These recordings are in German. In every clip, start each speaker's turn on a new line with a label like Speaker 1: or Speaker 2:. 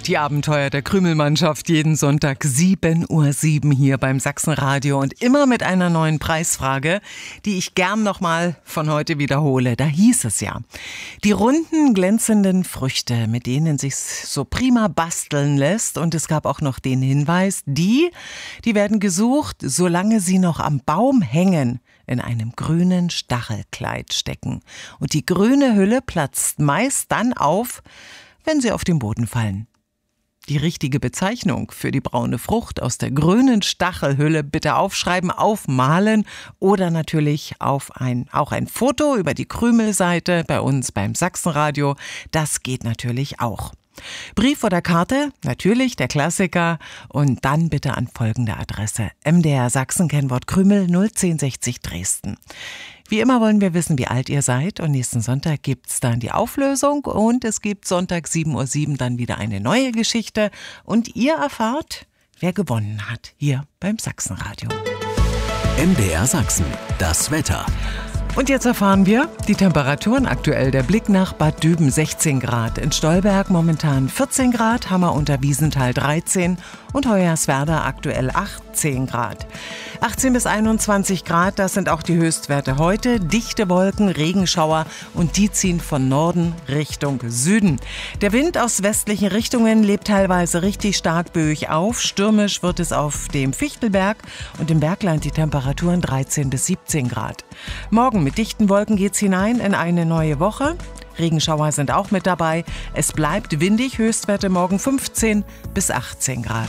Speaker 1: Die Abenteuer der Krümelmannschaft jeden Sonntag 7:07 Uhr hier beim Sachsenradio und immer mit einer neuen Preisfrage, die ich gern nochmal von heute wiederhole. Da hieß es ja, die runden, glänzenden Früchte, mit denen sich's so prima basteln lässt, und es gab auch noch den Hinweis, die werden gesucht, solange sie noch am Baum hängen, in einem grünen Stachelkleid stecken. Und die grüne Hülle platzt meist dann auf, wenn sie auf den Boden fallen. Die richtige Bezeichnung für die braune Frucht aus der grünen Stachelhülle bitte aufschreiben, aufmalen oder natürlich auch ein Foto über die Krümelseite bei uns beim Sachsenradio. Das geht natürlich auch. Brief oder Karte, natürlich der Klassiker, und dann bitte an folgende Adresse: MDR Sachsen, Kennwort Krümel 01060 Dresden. Wie immer wollen wir wissen, wie alt ihr seid, und nächsten Sonntag gibt's dann die Auflösung und es gibt Sonntag 7:07 Uhr dann wieder eine neue Geschichte und ihr erfahrt, wer gewonnen hat, hier beim Sachsenradio.
Speaker 2: MDR Sachsen, das Wetter.
Speaker 1: Und jetzt erfahren wir die Temperaturen aktuell. Der Blick nach Bad Düben 16 Grad, in Stolberg momentan 14 Grad, Hammer unter Wiesenthal 13 und Hoyerswerda aktuell 18 Grad. 18 bis 21 Grad, das sind auch die Höchstwerte heute. Dichte Wolken, Regenschauer und die ziehen von Norden Richtung Süden. Der Wind aus westlichen Richtungen lebt teilweise richtig stark böig auf. Stürmisch wird es auf dem Fichtelberg und im Bergland die Temperaturen 13 bis 17 Grad. Morgen mit dichten Wolken geht's hinein in eine neue Woche. Regenschauer sind auch mit dabei. Es bleibt windig, Höchstwerte morgen 15 bis 18 Grad.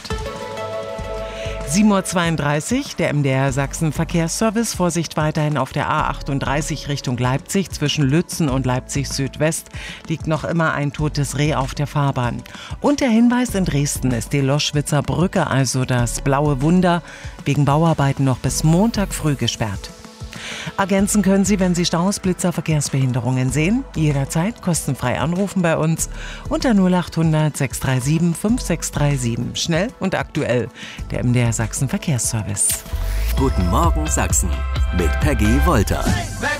Speaker 1: 7:32 Uhr, der MDR Sachsen Verkehrsservice. Vorsicht weiterhin auf der A38 Richtung Leipzig. Zwischen Lützen und Leipzig Südwest liegt noch immer ein totes Reh auf der Fahrbahn. Und der Hinweis: in Dresden ist die Loschwitzer Brücke, also das blaue Wunder, wegen Bauarbeiten noch bis Montag früh gesperrt. Ergänzen können Sie, wenn Sie Staus, Blitzer, Verkehrsbehinderungen sehen. Jederzeit kostenfrei anrufen bei uns unter 0800 637 5637. Schnell und aktuell, der MDR Sachsen Verkehrsservice.
Speaker 2: Guten Morgen Sachsen mit Peggy Wolter.